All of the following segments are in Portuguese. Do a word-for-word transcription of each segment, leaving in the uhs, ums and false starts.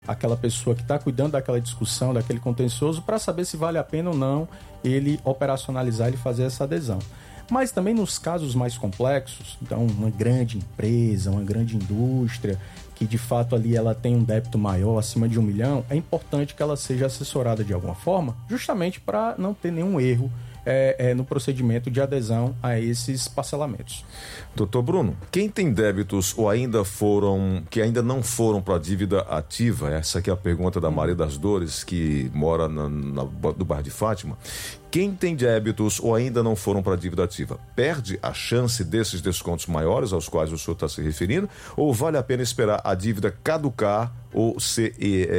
aquela pessoa que está cuidando daquela discussão, daquele contencioso, para saber se vale a pena ou não ele operacionalizar, ele fazer essa adesão. Mas também nos casos mais complexos, então uma grande empresa, uma grande indústria, que de fato ali ela tem um débito maior, acima de um milhão, é importante que ela seja assessorada de alguma forma, justamente para não ter nenhum erro É, é, no procedimento de adesão a esses parcelamentos. Doutor Bruno, quem tem débitos ou ainda foram, que ainda não foram para a dívida ativa, essa aqui é a pergunta da Maria das Dores, que mora na, na, no bairro de Fátima. Quem tem débitos ou ainda não foram para a dívida ativa, perde a chance desses descontos maiores aos quais o senhor está se referindo, ou vale a pena esperar a dívida caducar ou ser,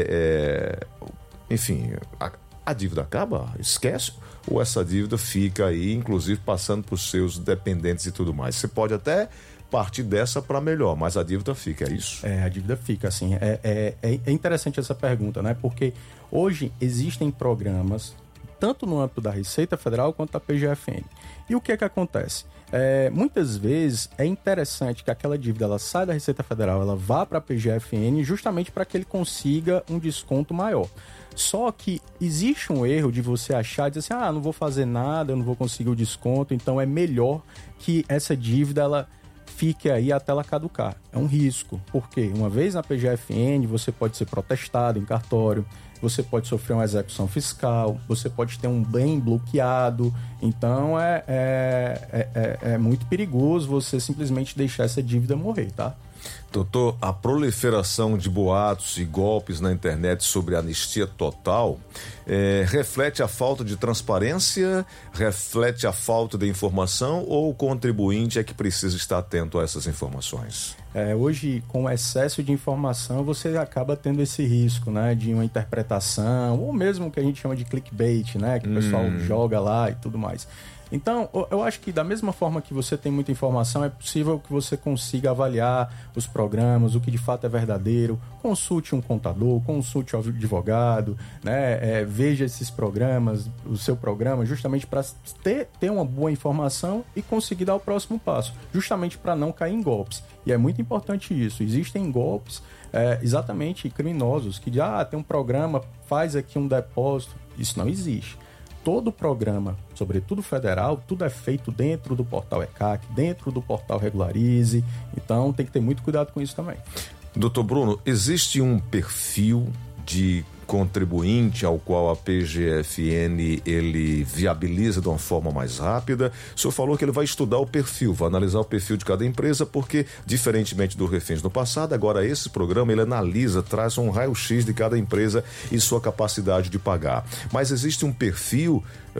é, é, enfim, a, a dívida acaba? Esquece? Ou essa dívida fica aí, inclusive passando para os seus dependentes e tudo mais? Você pode até partir dessa para melhor, mas a dívida fica, é isso? É, a dívida fica, assim. É, é, é interessante essa pergunta, né? Porque hoje existem programas, tanto no âmbito da Receita Federal quanto da P G F N. E o que é que acontece? É, muitas vezes é interessante que aquela dívida ela saia da Receita Federal, ela vá para a P G F N justamente para que ele consiga um desconto maior. Só que existe um erro de você achar, de dizer assim, ah, não vou fazer nada, eu não vou conseguir o desconto, então é melhor que essa dívida ela fique aí até ela caducar. É um risco, porque uma vez na P G F N você pode ser protestado em cartório, você pode sofrer uma execução fiscal, você pode ter um bem bloqueado, então é, é, é, é muito perigoso você simplesmente deixar essa dívida morrer, tá? Doutor, a proliferação de boatos e golpes na internet sobre anistia total é, reflete a falta de transparência, reflete a falta de informação ou o contribuinte é que precisa estar atento a essas informações? É, hoje, com o excesso de informação, você acaba tendo esse risco, né, de uma interpretação, ou mesmo o que a gente chama de clickbait, né, que o pessoal hum. joga lá e tudo mais. Então, eu acho que da mesma forma que você tem muita informação, é possível que você consiga avaliar os programas, o que de fato é verdadeiro. Consulte um contador, consulte um advogado, né? É, veja esses programas, o seu programa, justamente para ter, ter uma boa informação e conseguir dar o próximo passo, justamente para não cair em golpes. E é muito importante isso. Existem golpes é, exatamente criminosos que dizem, ah, tem um programa, faz aqui um depósito. Isso não existe. Todo programa, sobretudo federal, tudo é feito dentro do portal E C A C, dentro do portal Regularize, então tem que ter muito cuidado com isso também. Doutor Bruno, existe um perfil de contribuinte ao qual a P G F N ele viabiliza de uma forma mais rápida? O senhor falou que ele vai estudar o perfil, vai analisar o perfil de cada empresa, porque, diferentemente do Reféns no passado, agora esse programa ele analisa, traz um raio-x de cada empresa e sua capacidade de pagar. Mas existe um perfil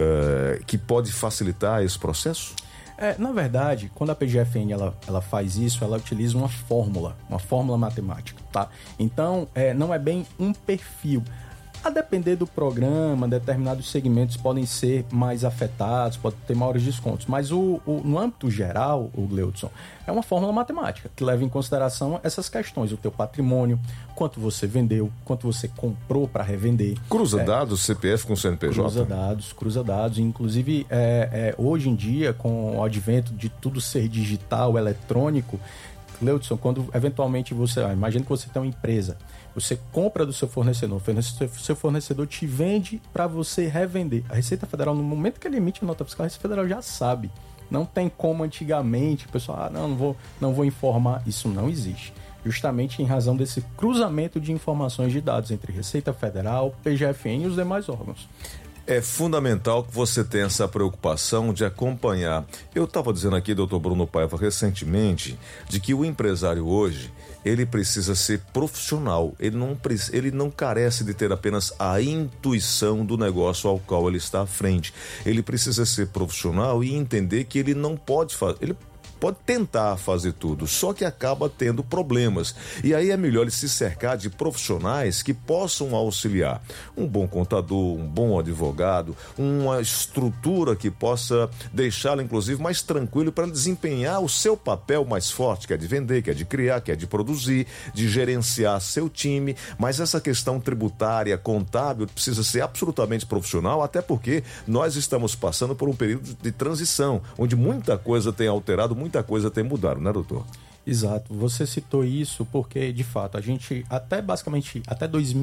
uh, que pode facilitar esse processo? É, na verdade, quando a P G F N ela, ela faz isso, ela utiliza uma fórmula, uma fórmula matemática, tá? Então, é, não é bem um perfil. A depender do programa, determinados segmentos podem ser mais afetados, pode ter maiores descontos. Mas o, o, no âmbito geral, o Gleudson, é uma fórmula matemática que leva em consideração essas questões. O teu patrimônio, quanto você vendeu, quanto você comprou para revender. Cruza é, dados, C P F com C N P J? Cruza dados, cruza dados. Inclusive, é, é, hoje em dia, com o advento de tudo ser digital, eletrônico, Gleudson, quando eventualmente você... Ah, imagina que você tem uma empresa. Você compra do seu fornecedor, o seu fornecedor te vende para você revender. A Receita Federal, no momento que ele emite a nota fiscal, a Receita Federal já sabe. Não tem como antigamente, o pessoal, ah, não, não vou, não vou informar. Isso não existe. Justamente em razão desse cruzamento de informações de dados entre Receita Federal, P G F N e os demais órgãos. É fundamental que você tenha essa preocupação de acompanhar. Eu estava dizendo aqui, doutor Bruno Paiva, recentemente, de que o empresário hoje, ele precisa ser profissional. Ele não, ele não carece de ter apenas a intuição do negócio ao qual ele está à frente. Ele precisa ser profissional e entender que ele não pode fazer... Ele pode tentar fazer tudo, só que acaba tendo problemas. E aí é melhor ele se cercar de profissionais que possam auxiliar. Um bom contador, um bom advogado, uma estrutura que possa deixá-lo, inclusive, mais tranquilo para desempenhar o seu papel mais forte, que é de vender, que é de criar, que é de produzir, de gerenciar seu time. Mas essa questão tributária, contábil, precisa ser absolutamente profissional, até porque nós estamos passando por um período de transição, onde muita coisa tem alterado, muita Muita coisa tem mudado, né, doutor? Exato, você citou isso porque, de fato, a gente até basicamente, até dois mil